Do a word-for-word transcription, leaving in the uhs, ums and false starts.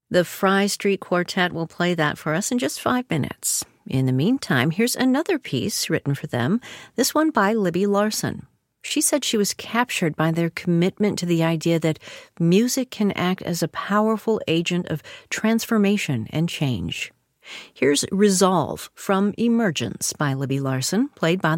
The Fry Street Quartet will play that for us in just five minutes. In the meantime, here's another piece written for them, this one by Libby Larsen. She said she was captured by their commitment to the idea that music can act as a powerful agent of transformation and change. Here's Resolve from Emergence by Libby Larsen, played by